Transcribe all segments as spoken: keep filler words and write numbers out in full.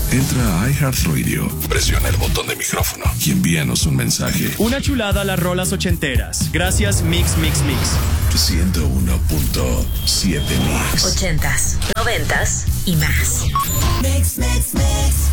Entra a iHeartRadio, presiona el botón de micrófono y envíanos un mensaje. Una chulada a las rolas ochenteras. Gracias, Mix, Mix, Mix. ciento uno punto siete Mix. Ochentas, noventas y más. Mix, Mix, Mix.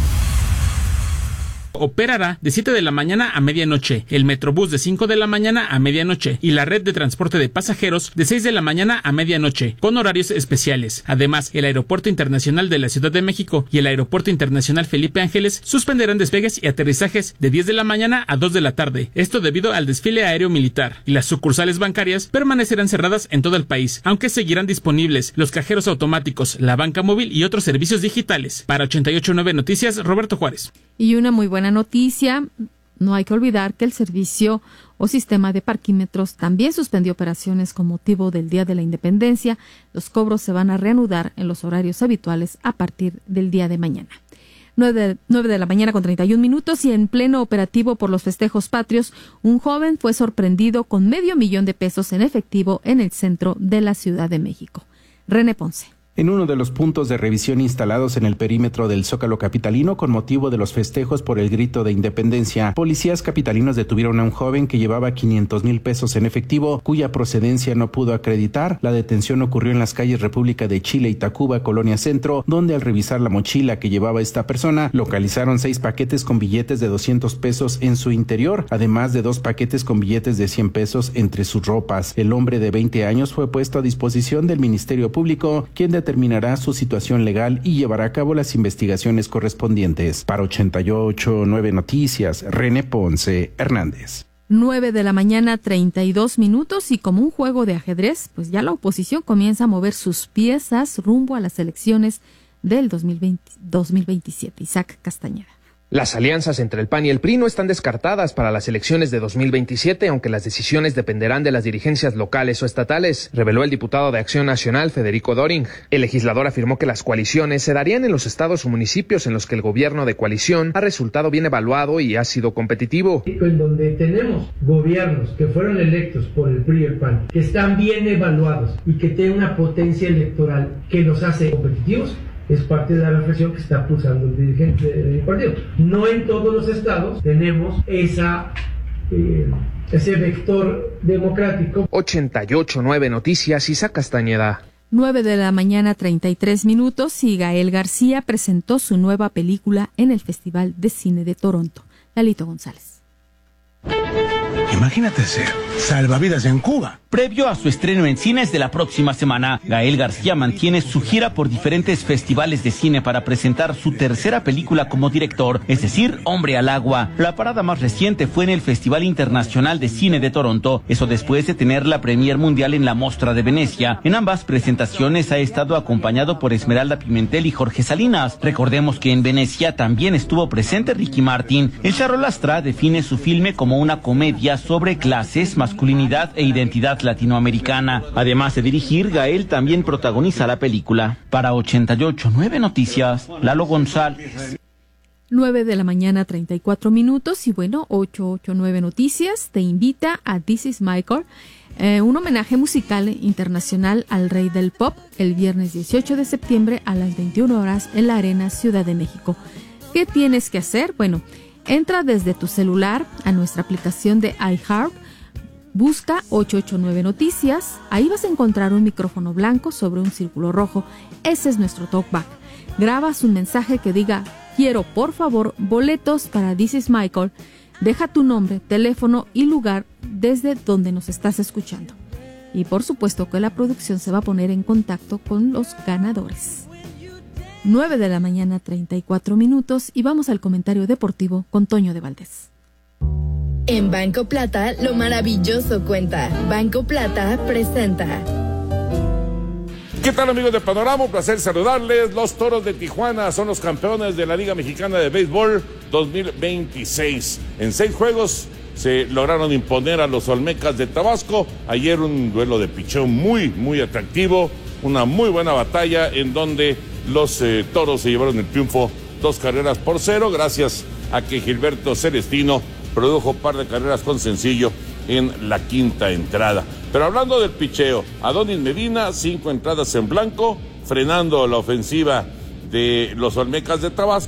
Operará de siete de la mañana a medianoche, el Metrobús de cinco de la mañana a medianoche y la red de transporte de pasajeros de seis de la mañana a medianoche, con horarios especiales. Además, el Aeropuerto Internacional de la Ciudad de México y el Aeropuerto Internacional Felipe Ángeles suspenderán despegues y aterrizajes de diez de la mañana a dos de la tarde, esto debido al desfile aéreo militar, y las sucursales bancarias permanecerán cerradas en todo el país, aunque seguirán disponibles los cajeros automáticos, la banca móvil y otros servicios digitales. Para ochenta y ocho punto nueve Noticias, Roberto Juárez. Y una muy buena noticia, no hay que olvidar que el servicio o sistema de parquímetros también suspendió operaciones con motivo del Día de la Independencia. Los cobros se van a reanudar en los horarios habituales a partir del día de mañana. nueve de la mañana con treinta y un minutos y en pleno operativo por los festejos patrios, un joven fue sorprendido con medio millón de pesos en efectivo en el centro de la Ciudad de México. René Ponce. En uno de los puntos de revisión instalados en el perímetro del Zócalo capitalino con motivo de los festejos por el grito de independencia, policías capitalinos detuvieron a un joven que llevaba quinientos mil pesos en efectivo, cuya procedencia no pudo acreditar. La detención ocurrió en las calles República de Chile y Tacuba, Colonia Centro, donde al revisar la mochila que llevaba esta persona, localizaron seis paquetes con billetes de doscientos pesos en su interior, además de dos paquetes con billetes de cien pesos entre sus ropas. El hombre de veinte años fue puesto a disposición del Ministerio Público, quien determinará su situación legal y llevará a cabo las investigaciones correspondientes. Para ochenta y ocho punto nueve Noticias, René Ponce Hernández. nueve de la mañana, treinta y dos minutos, y como un juego de ajedrez, pues ya la oposición comienza a mover sus piezas rumbo a las elecciones del dos mil veinte, dos mil veintisiete. Isaac Castañeda. Las alianzas entre el P A N y el P R I no están descartadas para las elecciones de dos mil veintisiete, aunque las decisiones dependerán de las dirigencias locales o estatales, reveló el diputado de Acción Nacional, Federico Doring. El legislador afirmó que las coaliciones se darían en los estados o municipios en los que el gobierno de coalición ha resultado bien evaluado y ha sido competitivo. En donde tenemos gobiernos que fueron electos por el P R I y el P A N, que están bien evaluados y que tienen una potencia electoral que los hace competitivos, es parte de la reflexión que está pulsando el dirigente del partido. No en todos los estados tenemos esa eh, ese vector democrático. ochenta y ocho punto nueve Noticias, Isaac Castañeda. nueve de la mañana, treinta y tres minutos, y Gael García presentó su nueva película en el Festival de Cine de Toronto. Lalito González. Imagínate ser salvavidas en Cuba. Previo a su estreno en cines de la próxima semana, Gael García mantiene su gira por diferentes festivales de cine para presentar su tercera película como director, es decir, Hombre al Agua. La parada más reciente fue en el Festival Internacional de Cine de Toronto, eso después de tener la premier mundial en la Mostra de Venecia. En ambas presentaciones ha estado acompañado por Esmeralda Pimentel y Jorge Salinas. Recordemos que en Venecia también estuvo presente Ricky Martin. El Charro Lastra define su filme como una comedia sobre clases, masculinidad e identidad latinoamericana. Además de dirigir, Gael también protagoniza la película. Para ochenta y ocho punto nueve Noticias, Lalo González. nueve de la mañana, treinta y cuatro minutos, y bueno, ochenta y ocho punto nueve Noticias te invita a This Is Michael, eh, un homenaje musical internacional al rey del pop, el viernes dieciocho de septiembre a las veintiuna horas en la Arena Ciudad de México. ¿Qué tienes que hacer? Bueno, entra desde tu celular a nuestra aplicación de iHeart, busca ochenta y ocho punto nueve Noticias, ahí vas a encontrar un micrófono blanco sobre un círculo rojo. Ese es nuestro talkback. Grabas un mensaje que diga: quiero por favor boletos para This Is Michael. Deja tu nombre, teléfono y lugar desde donde nos estás escuchando. Y por supuesto que la producción se va a poner en contacto con los ganadores. nueve de la mañana, treinta y cuatro minutos, y vamos al comentario deportivo con Toño de Valdés. En Banco Plata, lo maravilloso cuenta. Banco Plata presenta. ¿Qué tal, amigos de Panorama? Un placer saludarles. Los Toros de Tijuana son los campeones de la Liga Mexicana de Béisbol dos mil veintiséis. En seis juegos se lograron imponer a los Olmecas de Tabasco. Ayer un duelo de picheo muy, muy atractivo. Una muy buena batalla en donde los eh, Toros se llevaron el triunfo dos carreras por cero, gracias a que Gilberto Celestino produjo un par de carreras con sencillo en la quinta entrada. Pero hablando del picheo, Adonis Medina, cinco entradas en blanco, frenando la ofensiva de los Olmecas de Tabasco,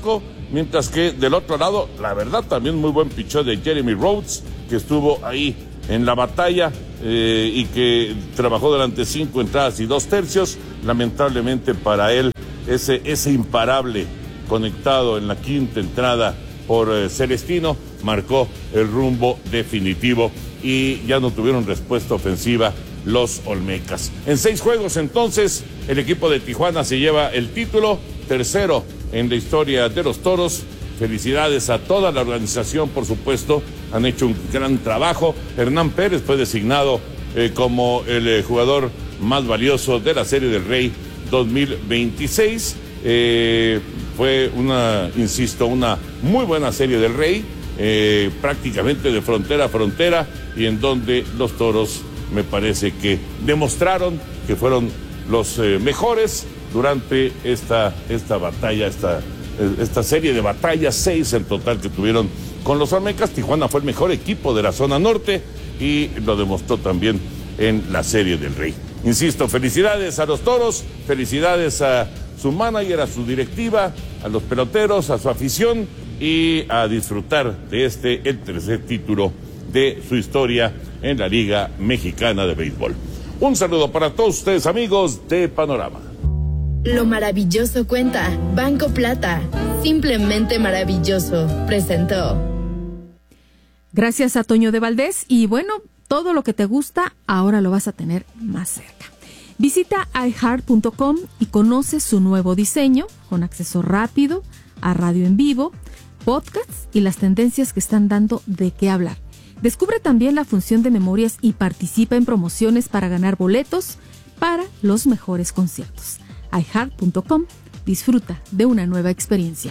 mientras que del otro lado, la verdad, también muy buen picheo de Jeremy Rhodes, que estuvo ahí en la batalla eh, y que trabajó durante cinco entradas y dos tercios. Lamentablemente para él, ese, ese imparable conectado en la quinta entrada por eh, Celestino marcó el rumbo definitivo y ya no tuvieron respuesta ofensiva los Olmecas. En seis juegos entonces, el equipo de Tijuana se lleva el título, tercero en la historia de los Toros. Felicidades a toda la organización, por supuesto, han hecho un gran trabajo. Hernán Pérez fue designado eh, como el eh, jugador más valioso de la Serie del Rey dos mil veintiséis. Eh, fue una, insisto, una muy buena Serie del Rey, eh, prácticamente de frontera a frontera, y en donde los Toros me parece que demostraron que fueron los eh, mejores durante esta, esta batalla, esta, esta serie de batallas, seis en total que tuvieron con los Olmecas. Tijuana fue el mejor equipo de la zona norte y lo demostró también en la Serie del Rey. Insisto, felicidades a los Toros, felicidades a su manager, a su directiva, a los peloteros, a su afición, y a disfrutar de este, el tercer título de su historia en la Liga Mexicana de Béisbol. Un saludo para todos ustedes, amigos de Panorama. Lo maravilloso cuenta. Banco Plata. Simplemente maravilloso. Presentó. Gracias a Toño de Valdés. Y bueno, todo lo que te gusta ahora lo vas a tener más cerca. Visita i heart punto com y conoce su nuevo diseño con acceso rápido a radio en vivo, podcasts y las tendencias que están dando de qué hablar. Descubre también la función de memorias y participa en promociones para ganar boletos para los mejores conciertos. i heart punto com. Disfruta de una nueva experiencia.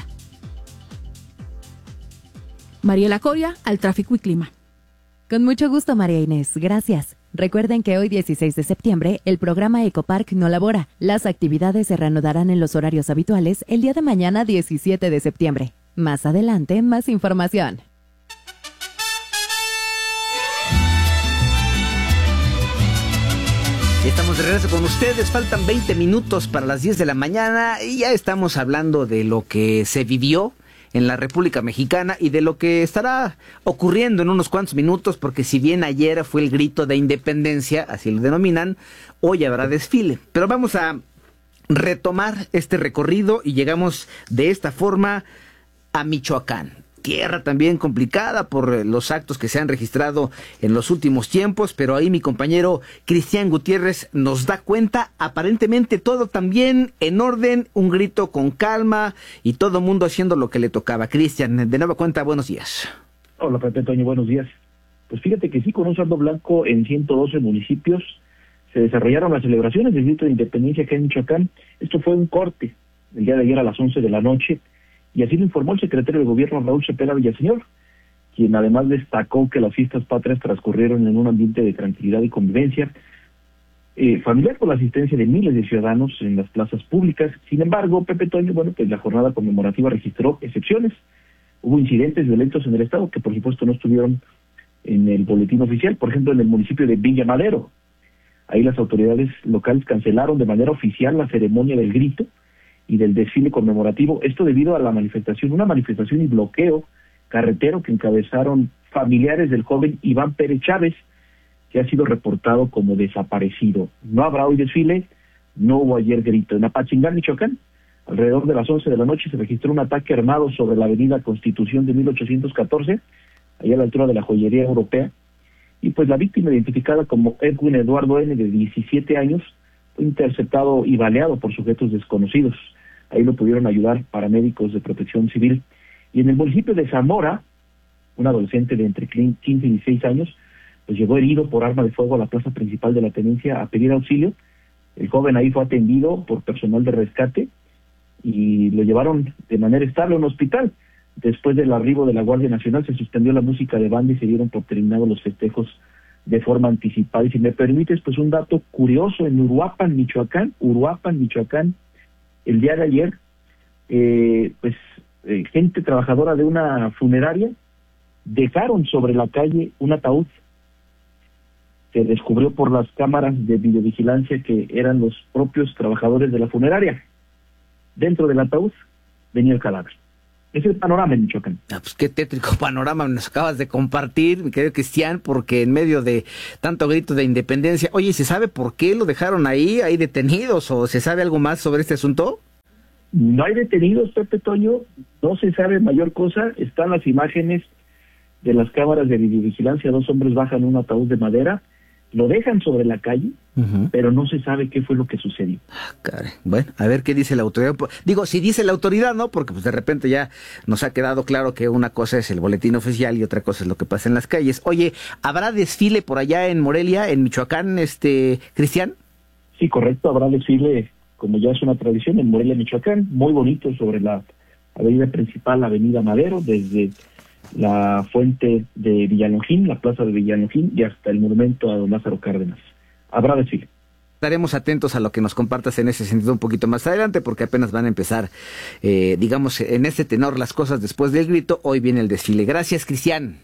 Mariela Coria, al tráfico y clima. Con mucho gusto, María Inés. Gracias. Recuerden que hoy, dieciséis de septiembre, el programa Ecopark no labora. Las actividades se reanudarán en los horarios habituales el día de mañana, diecisiete de septiembre. Más adelante, más información. Estamos de regreso con ustedes, faltan veinte minutos para las diez de la mañana y ya estamos hablando de lo que se vivió en la República Mexicana y de lo que estará ocurriendo en unos cuantos minutos, porque si bien ayer fue el grito de independencia, así lo denominan, hoy habrá desfile. Pero vamos a retomar este recorrido y llegamos de esta forma a Michoacán. Tierra también complicada por los actos que se han registrado en los últimos tiempos, pero ahí mi compañero Cristian Gutiérrez nos da cuenta, aparentemente todo también en orden, un grito con calma y todo mundo haciendo lo que le tocaba. Cristian, de nueva cuenta, buenos días. Hola, Pepe Toño, buenos días. Pues fíjate que sí, con un saldo blanco en ciento doce municipios se desarrollaron las celebraciones del grito de independencia acá en Michoacán. Esto fue un corte el día de ayer a las once de la noche. Y así lo informó el secretario de Gobierno, Raúl Cepeda Villaseñor, quien además destacó que las fiestas patrias transcurrieron en un ambiente de tranquilidad y convivencia eh, familiar, con la asistencia de miles de ciudadanos en las plazas públicas. Sin embargo, Pepe Toño, bueno, pues la jornada conmemorativa registró excepciones. Hubo incidentes violentos en el estado que por supuesto no estuvieron en el boletín oficial. Por ejemplo, en el municipio de Villa Madero. Ahí las autoridades locales cancelaron de manera oficial la ceremonia del grito y del desfile conmemorativo, esto debido a la manifestación, una manifestación y bloqueo carretero que encabezaron familiares del joven Iván Pérez Chávez, que ha sido reportado como desaparecido. No habrá hoy desfile, no hubo ayer grito. En Apachingán, Michoacán, alrededor de las once de la noche se registró un ataque armado sobre la avenida Constitución de mil ochocientos catorce, allá a la altura de la joyería europea, y pues la víctima, identificada como Edwin Eduardo N., de diecisiete años, fue interceptado y baleado por sujetos desconocidos. Ahí lo pudieron ayudar paramédicos de Protección Civil. Y en el municipio de Zamora, un adolescente de entre quince y dieciséis años, pues llegó herido por arma de fuego a la plaza principal de la tenencia a pedir auxilio. El joven ahí fue atendido por personal de rescate y lo llevaron de manera estable a un hospital. Después del arribo de la Guardia Nacional se suspendió la música de banda y se dieron por terminados los festejos de forma anticipada. Y si me permites, pues un dato curioso: en Uruapan, Michoacán, Uruapan, Michoacán, el día de ayer, eh, pues eh, gente trabajadora de una funeraria dejaron sobre la calle un ataúd. Se descubrió por las cámaras de videovigilancia que eran los propios trabajadores de la funeraria. Dentro del ataúd venía el cadáver. Es el panorama en Michoacán. Ah, pues qué tétrico panorama nos acabas de compartir, mi querido Cristian, porque en medio de tanto grito de independencia, oye, ¿se sabe por qué lo dejaron ahí, ahí detenidos, o se sabe algo más sobre este asunto? No hay detenidos, Pepe Toño, no se sabe mayor cosa. Están las imágenes de las cámaras de videovigilancia. Dos hombres bajan un ataúd de madera, lo dejan sobre la calle, uh-huh. pero no se sabe qué fue lo que sucedió. Ah, caray. Bueno, a ver qué dice la autoridad. Digo, si dice la autoridad, ¿no? Porque pues de repente ya nos ha quedado claro que una cosa es el boletín oficial y otra cosa es lo que pasa en las calles. Oye, ¿habrá desfile por allá en Morelia, en Michoacán, este, Cristian? Sí, correcto, habrá desfile, como ya es una tradición, en Morelia, Michoacán, muy bonito, sobre la avenida principal, la avenida Madero, desde la fuente de Villalongín, la plaza de Villalongín, y hasta el monumento a don Lázaro Cárdenas. Habrá desfile. Estaremos atentos a lo que nos compartas en ese sentido un poquito más adelante, porque apenas van a empezar, eh, digamos, en este tenor las cosas después del grito. Hoy viene el desfile. Gracias, Cristian.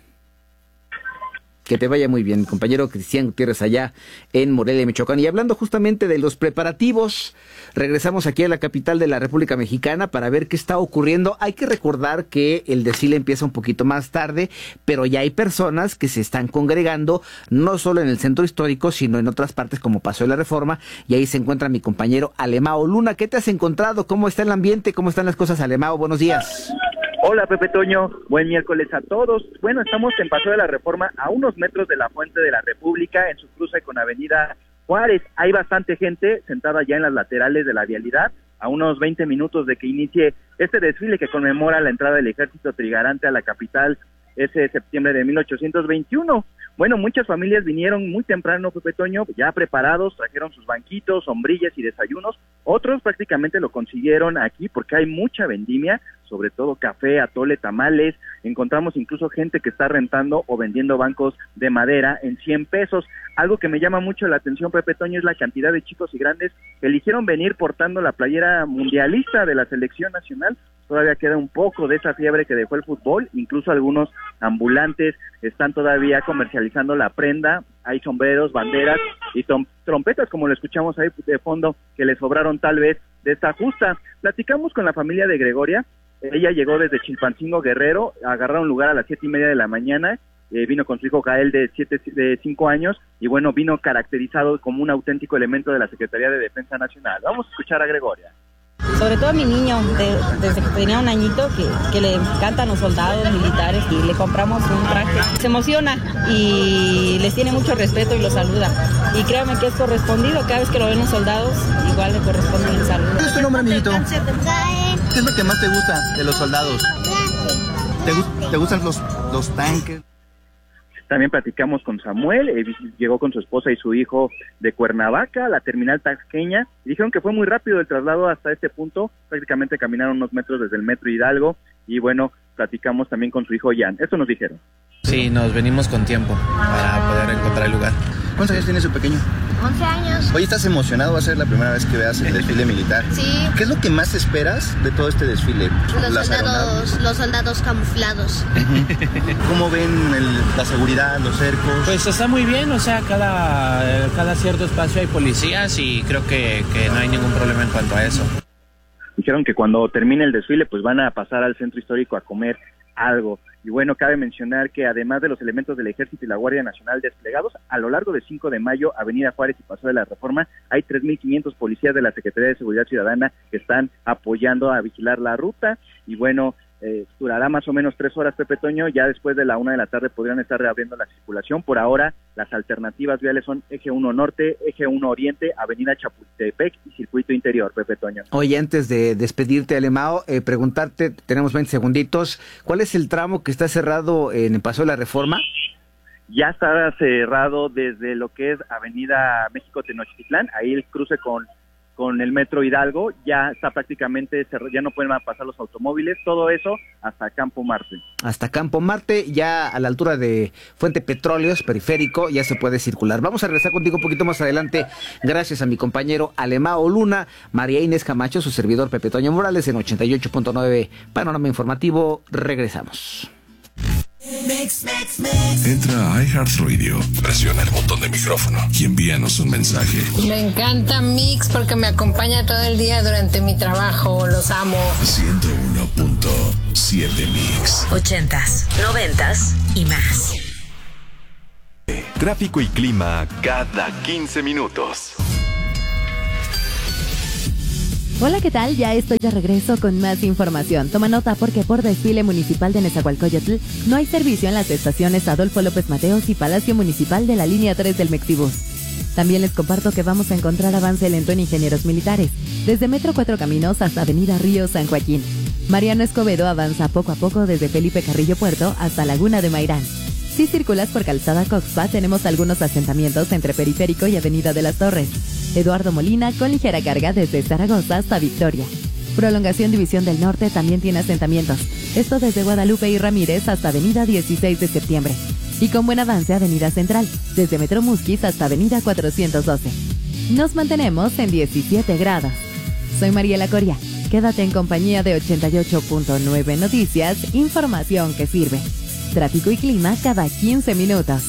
Que te vaya muy bien, compañero Cristian Gutiérrez, allá en Morelia, Michoacán. Y hablando justamente de los preparativos, regresamos aquí a la capital de la República Mexicana para ver qué está ocurriendo. Hay que recordar que el desfile empieza un poquito más tarde, pero ya hay personas que se están congregando, no solo en el centro histórico, sino en otras partes como Paseo de la Reforma, y ahí se encuentra mi compañero Alemao Luna. ¿Qué te has encontrado? ¿Cómo está el ambiente? ¿Cómo están las cosas, Alemao? Buenos días. Hola, Pepe Toño, buen miércoles a todos. Bueno, estamos en Paseo de la Reforma, a unos metros de la Fuente de la República, en su cruce con Avenida Juárez. Hay bastante gente sentada ya en las laterales de la vialidad, a unos veinte minutos de que inicie este desfile que conmemora la entrada del ejército trigarante a la capital ese septiembre de mil ochocientos veintiuno. Bueno, muchas familias vinieron muy temprano, Pepe Toño, ya preparados, trajeron sus banquitos, sombrillas y desayunos. Otros prácticamente lo consiguieron aquí porque hay mucha vendimia, sobre todo café, atole, tamales. Encontramos incluso gente que está rentando o vendiendo bancos de madera en cien pesos. Algo que me llama mucho la atención, Pepe Toño, es la cantidad de chicos y grandes que eligieron venir portando la playera mundialista de la selección nacional. Todavía queda un poco de esa fiebre que dejó el fútbol, incluso algunos ambulantes están todavía comercializando la prenda. Hay sombreros, banderas y tom- trompetas, como lo escuchamos ahí de fondo, que les sobraron tal vez de esta justa. Platicamos con la familia de Gregoria. Ella llegó desde Chilpancingo, Guerrero, agarraron lugar a las siete y media de la mañana. Eh, vino con su hijo Gael de siete, de cinco años, y bueno, vino caracterizado como un auténtico elemento de la Secretaría de Defensa Nacional. Vamos a escuchar a Gregoria. Sobre todo a mi niño, de, desde que tenía un añito, que, que le encantan los soldados militares, y le compramos un traje. Se emociona y les tiene mucho respeto y los saluda. Y créame que es correspondido, cada vez que lo ven los soldados, igual le corresponde el saludo. ¿Qué es tu nombre, amiguito? ¿Qué es lo que más te gusta de los soldados? ¿Te, te gustan los, los tanques? También platicamos con Samuel, eh, llegó con su esposa y su hijo de Cuernavaca, la terminal tasqueña, y dijeron que fue muy rápido el traslado hasta este punto, prácticamente caminaron unos metros desde el metro Hidalgo, y bueno, platicamos también con su hijo Jan. Esto nos dijeron. Sí, nos venimos con tiempo para poder encontrar el lugar. ¿Cuántos años tiene su pequeño? once años. Oye, ¿estás emocionado? ¿Va a ser la primera vez que veas el desfile militar? Sí. ¿Qué es lo que más esperas de todo este desfile? Los soldados, los soldados camuflados. ¿Cómo ven el, la seguridad, los cercos? Pues está muy bien, o sea, cada, cada cierto espacio hay policías y creo que, que no hay ningún problema en cuanto a eso. Dijeron que cuando termine el desfile pues van a pasar al centro histórico a comer algo. Y bueno, cabe mencionar que además de los elementos del Ejército y la Guardia Nacional desplegados, a lo largo de cinco de mayo, Avenida Juárez y Paseo de la Reforma, hay tres mil quinientos policías de la Secretaría de Seguridad Ciudadana que están apoyando a vigilar la ruta. Y bueno, eh, durará más o menos tres horas, Pepe Toño. Ya después de la una de la tarde podrían estar reabriendo la circulación. Por ahora, las alternativas viales son Eje uno Norte, Eje uno Oriente, Avenida Chapultepec y Circuito Interior, Pepe Toño. Oye, antes de despedirte, Alemao, eh, preguntarte, tenemos veinte segunditos, ¿cuál es el tramo que está cerrado en el Paseo de la Reforma? Ya está cerrado desde lo que es Avenida México Tenochtitlán, ahí el cruce con con el metro Hidalgo, ya está prácticamente cerrado, ya no pueden pasar los automóviles, todo eso hasta Campo Marte. Hasta Campo Marte, ya a la altura de Fuente Petróleos, periférico, ya se puede circular. Vamos a regresar contigo un poquito más adelante, gracias a mi compañero Alemao Luna, María Inés Camacho, su servidor Pepe Toño Morales, en ochenta y ocho punto nueve Panorama Informativo. Regresamos. Mix, mix, mix. Entra a iHeartRadio, presiona el botón de micrófono y envíanos un mensaje. Me encanta Mix porque me acompaña todo el día durante mi trabajo, los amo. ciento uno punto siete Mix. Ochentas, noventas y más. Tráfico y clima cada quince minutos. Hola, ¿qué tal? Ya estoy de regreso con más información. Toma nota porque por desfile municipal de Nezahualcóyotl no hay servicio en las estaciones Adolfo López Mateos y Palacio Municipal de la línea tres del Mexibus. También les comparto que vamos a encontrar avance lento en Ingenieros Militares, desde Metro Cuatro Caminos hasta Avenida Río San Joaquín. Mariano Escobedo avanza poco a poco desde Felipe Carrillo Puerto hasta Laguna de Mairán. Si circulas por Calzada Coxpa, tenemos algunos asentamientos entre Periférico y Avenida de las Torres. Eduardo Molina con ligera carga desde Zaragoza hasta Victoria. Prolongación División del Norte también tiene asentamientos. Esto desde Guadalupe y Ramírez hasta Avenida dieciséis de septiembre. Y con buen avance Avenida Central, desde Metro Musquis hasta Avenida cuatrocientos doce. Nos mantenemos en diecisiete grados. Soy Mariela Coria. Quédate en compañía de ochenta y ocho punto nueve Noticias, información que sirve. Tráfico y clima cada quince minutos.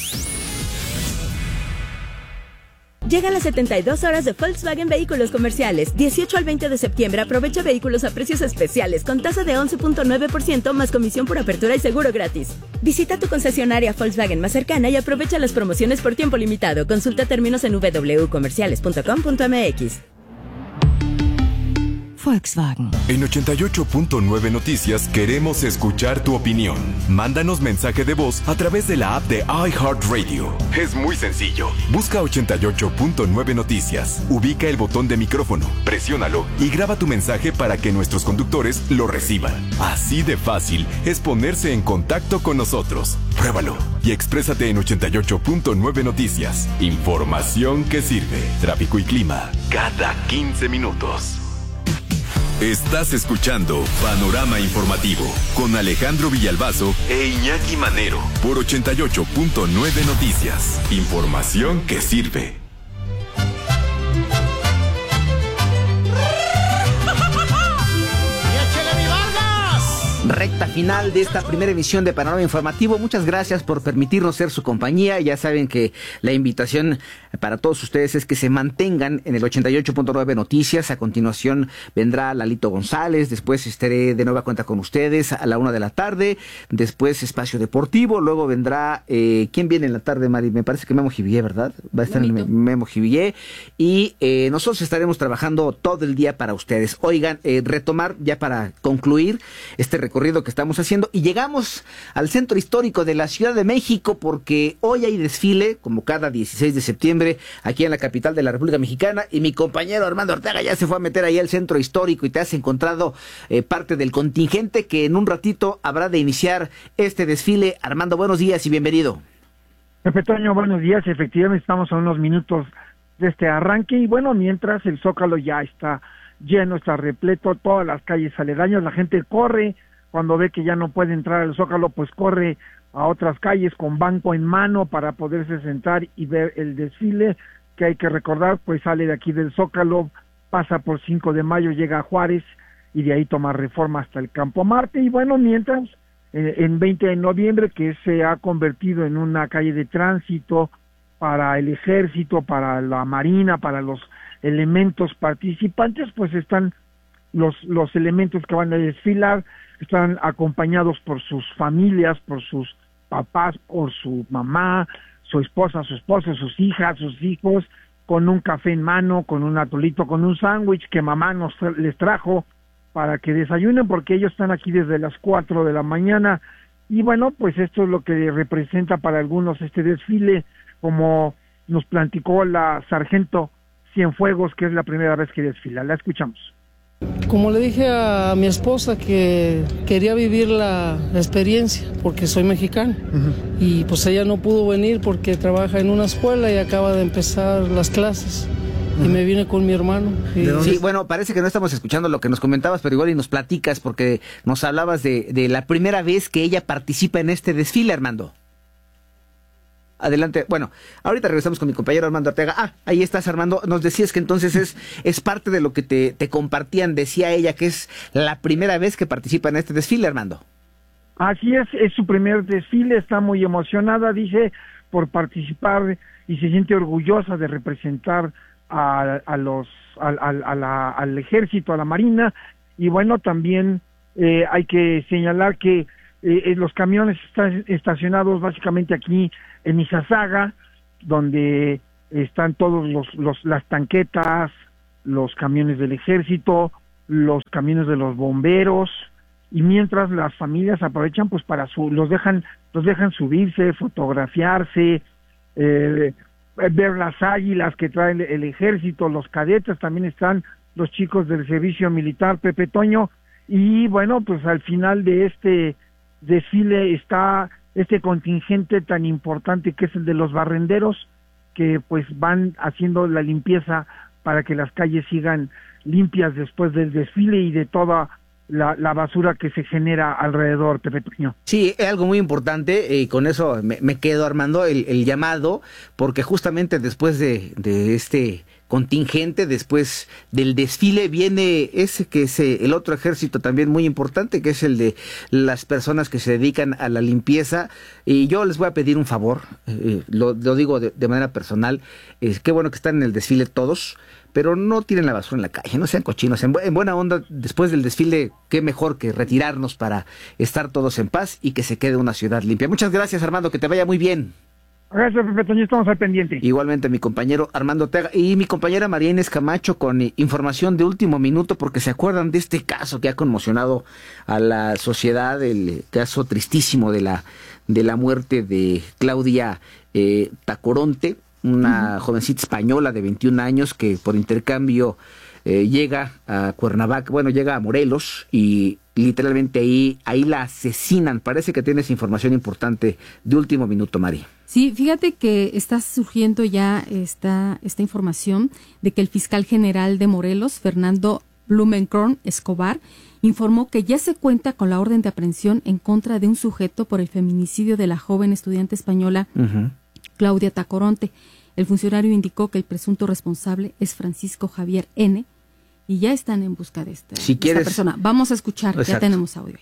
Llegan las setenta y dos horas de Volkswagen Vehículos Comerciales. dieciocho al veinte de septiembre aprovecha vehículos a precios especiales con tasa de once punto nueve por ciento más comisión por apertura y seguro gratis. Visita tu concesionaria Volkswagen más cercana y aprovecha las promociones por tiempo limitado. Consulta términos en w w w punto comerciales punto com punto m x. Volkswagen. En ochenta y ocho punto nueve Noticias queremos escuchar tu opinión. Mándanos mensaje de voz a través de la app de iHeartRadio. Es muy sencillo. Busca ochenta y ocho punto nueve Noticias. Ubica el botón de micrófono, presiónalo y graba tu mensaje para que nuestros conductores lo reciban. Así de fácil es ponerse en contacto con nosotros. Pruébalo y exprésate en ochenta y ocho punto nueve Noticias. Información que sirve. Tráfico y clima cada quince minutos. Estás escuchando Panorama Informativo con Alejandro Villalbazo e Iñaki Manero por ochenta y ocho punto nueve Noticias. Información que sirve. Recta final de esta primera emisión de Panorama Informativo. Muchas gracias por permitirnos ser su compañía. Ya saben que la invitación para todos ustedes es que se mantengan en el ochenta y ocho punto nueve Noticias. A continuación vendrá Lalito González. Después estaré de nueva cuenta con ustedes a la una de la tarde. Después Espacio Deportivo. Luego vendrá... Eh, ¿Quién viene en la tarde, Mari? Me parece que Memo Jivier, ¿verdad? Va a estar en el Memo Jivier. Y eh, nosotros estaremos trabajando todo el día para ustedes. Oigan, eh, retomar ya para concluir este recorrido que estamos haciendo y llegamos al centro histórico de la Ciudad de México porque hoy hay desfile como cada dieciséis de septiembre aquí en la capital de la República Mexicana y mi compañero Armando Ortega ya se fue a meter ahí al centro histórico y te has encontrado eh, parte del contingente que en un ratito habrá de iniciar este desfile. Armando, buenos días y bienvenido. Pepe Toño, buenos días. Efectivamente estamos a unos minutos de este arranque y bueno, mientras el Zócalo ya está lleno, está repleto, todas las calles aledañas, la gente corre. Cuando ve que ya no puede entrar al Zócalo, pues corre a otras calles con banco en mano para poderse sentar y ver el desfile, que hay que recordar, pues sale de aquí del Zócalo, pasa por cinco de mayo, llega a Juárez y de ahí toma Reforma hasta el Campo Marte. Y bueno, mientras, eh, en veinte de noviembre, que se ha convertido en una calle de tránsito para el Ejército, para la Marina, para los elementos participantes, pues están los, los elementos que van a desfilar, están acompañados por sus familias, por sus papás, por su mamá, su esposa, su esposo, sus hijas, sus hijos, con un café en mano, con un atolito, con un sándwich que mamá nos les trajo para que desayunen, porque ellos están aquí desde las cuatro de la mañana. Y bueno, pues esto es lo que representa para algunos este desfile, como nos platicó la sargento Cienfuegos, que es la primera vez que desfila. La escuchamos. Como le dije a mi esposa que quería vivir la experiencia porque soy mexicano. Uh-huh. Y pues ella no pudo venir porque trabaja en una escuela y acaba de empezar las clases. Uh-huh. Y me vine con mi hermano. Y... Sí, bueno, parece que no estamos escuchando lo que nos comentabas, pero igual y nos platicas porque nos hablabas de, de la primera vez que ella participa en este desfile, Armando. Adelante. Bueno, ahorita regresamos con mi compañero Armando Ortega. Ah, ahí estás, Armando. Nos decías que entonces es, es parte de lo que te, te compartían. Decía ella que es la primera vez que participa en este desfile, Armando. Así es, es su primer desfile. Está muy emocionada, dice, por participar y se siente orgullosa de representar a, a los, a, a, a la, al ejército, a la marina. Y bueno, también Eh, hay que señalar que eh, los camiones están estacionados básicamente aquí en Izazaga, donde están todos los, los las tanquetas, los camiones del ejército, los camiones de los bomberos, y mientras las familias aprovechan pues para su, los dejan, los dejan subirse, fotografiarse, eh, ver las águilas que trae el, el ejército, los cadetes, también están los chicos del servicio militar, Pepe Toño, y bueno, pues al final de este desfile está este contingente tan importante que es el de los barrenderos, que pues van haciendo la limpieza para que las calles sigan limpias después del desfile y de toda la, la basura que se genera alrededor, Pepe Toño. Sí, es algo muy importante, y con eso me, me quedo, Armando, el, el llamado, porque justamente después de, de este contingente, después del desfile, viene ese que es el otro ejército también muy importante, que es el de las personas que se dedican a la limpieza. Y yo les voy a pedir un favor, eh, lo, lo digo de, de manera personal, eh, qué bueno que están en el desfile todos, pero no tiren la basura en la calle, no sean cochinos. En, bu en buena onda, después del desfile, qué mejor que retirarnos para estar todos en paz y que se quede una ciudad limpia. Muchas gracias, Armando, que te vaya muy bien. Gracias, Pepe Toño, estamos al pendiente. Igualmente mi compañero Armando Ortega y mi compañera María Inés Camacho con información de último minuto, porque se acuerdan de este caso que ha conmocionado a la sociedad, el caso tristísimo de la, de la muerte de Claudia eh, Tacoronte, una uh-huh. jovencita española de veintiún años que por intercambio eh, llega a Cuernavaca, bueno, llega a Morelos y literalmente ahí, ahí la asesinan. Parece que tienes información importante de último minuto, Mari. Sí, fíjate que está surgiendo ya esta, esta información de que el fiscal general de Morelos, Fernando Blumenkron Escobar, informó que ya se cuenta con la orden de aprehensión en contra de un sujeto por el feminicidio de la joven estudiante española uh-huh. Claudia Tacoronte. El funcionario indicó que el presunto responsable es Francisco Javier N., y ya están en busca de esta, si de quieres, esta persona. Vamos a escuchar, exacto. Ya tenemos audio.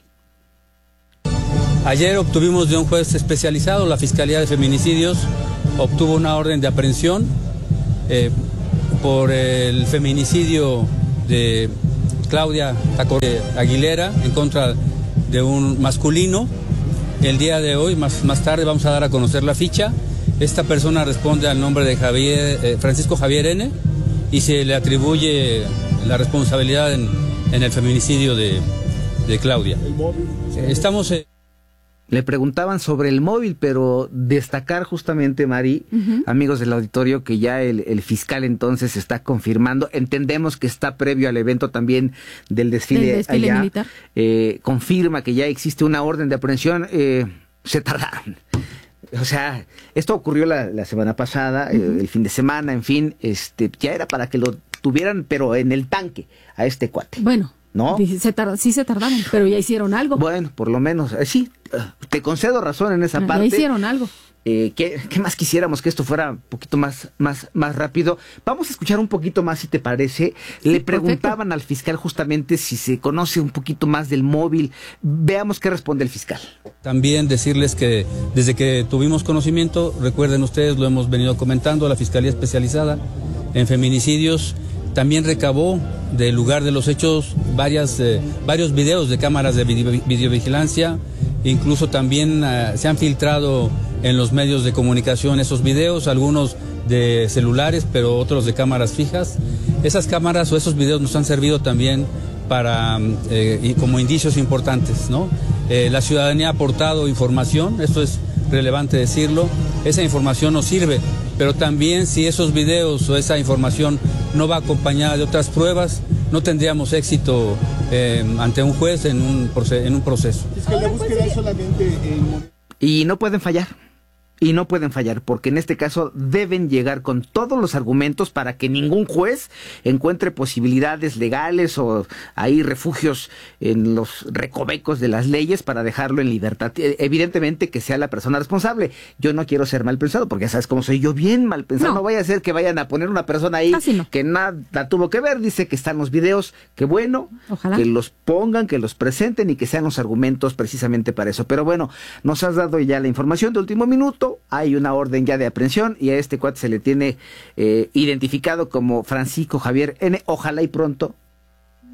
Ayer obtuvimos de un juez especializado, la Fiscalía de Feminicidios obtuvo una orden de aprehensión eh, por el feminicidio de Claudia Tacoronte Aguilera en contra de un masculino. El día de hoy, más, más tarde, vamos a dar a conocer la ficha. Esta persona responde al nombre de Javier, eh, Francisco Javier N., y se le atribuye la responsabilidad en, en el feminicidio de, de Claudia. ¿El móvil? Estamos... Eh... Le preguntaban sobre el móvil, pero destacar justamente, Mari, uh-huh. amigos del auditorio, que ya el, el fiscal entonces está confirmando. Entendemos que está previo al evento también del desfile, ¿Del desfile allá. militar? Eh, confirma que ya existe una orden de aprehensión. Eh, se tardaron. O sea, esto ocurrió la, la semana pasada, uh-huh. eh, el fin de semana, en fin, este, ya era para que lo tuvieran, pero en el tanque, a este cuate. Bueno, ¿no? Se tar- sí se tardaron, pero ya hicieron algo. Bueno, por lo menos, eh, sí, te concedo razón en esa ya parte. Ya hicieron algo. Eh, ¿qué, ¿Qué más quisiéramos que esto fuera un poquito más, más, más rápido? Vamos a escuchar un poquito más, si te parece. Sí, Le preguntaban perfecto. al fiscal justamente si se conoce un poquito más del móvil. Veamos qué responde el fiscal. También decirles que desde que tuvimos conocimiento, recuerden ustedes, lo hemos venido comentando, la Fiscalía Especializada en Feminicidios también recabó del lugar de los hechos varias, eh, varios videos de cámaras de video, videovigilancia. Incluso también uh, se han filtrado en los medios de comunicación esos videos, algunos de celulares, pero otros de cámaras fijas. Esas cámaras o esos videos nos han servido también para eh, y como indicios importantes, ¿no? Eh, la ciudadanía ha aportado información, esto es relevante decirlo, esa información nos sirve, pero también si esos videos o esa información no va acompañada de otras pruebas, no tendríamos éxito eh, ante un juez en un, en un proceso. Es que la búsqueda es solamente en... Y no pueden fallar. Y no pueden fallar, porque en este caso deben llegar con todos los argumentos para que ningún juez encuentre posibilidades legales o hay refugios en los recovecos de las leyes para dejarlo en libertad. Evidentemente que sea la persona responsable. Yo no quiero ser mal pensado, porque ya sabes cómo soy yo, bien mal pensado. No, no vaya a ser que vayan a poner una persona ahí no. que nada tuvo que ver. Dice que están los videos, que bueno, Ojalá. que los pongan, que los presenten y que sean los argumentos precisamente para eso. Pero bueno, nos has dado ya la información de último minuto. Hay una orden ya de aprehensión y a este cuate se le tiene eh, identificado como Francisco Javier N. Ojalá y pronto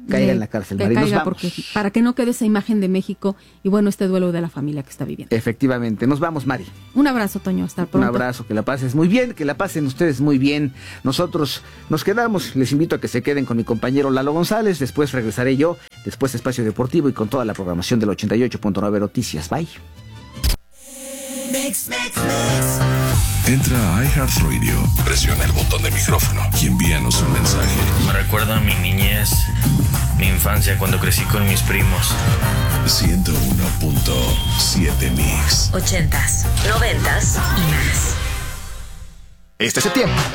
caiga le, en la cárcel, que Mari. Nos caiga vamos. porque, para que no quede esa imagen de México y bueno, este duelo de la familia que está viviendo. Efectivamente, nos vamos, Mari. Un abrazo, Toño, hasta pronto. Un abrazo, que la pases muy bien, que la pasen ustedes muy bien. Nosotros nos quedamos, les invito a que se queden con mi compañero Lalo González, después regresaré yo, después Espacio Deportivo y con toda la programación del ochenta y ocho punto nueve Noticias. Bye. Mix, mix, mix. Entra a iHeartRadio, presiona el botón de micrófono y envíanos un mensaje. Me recuerda a mi niñez, mi infancia cuando crecí con mis primos. ciento uno punto siete Mix. Ochentas, noventas y más. Este septiembre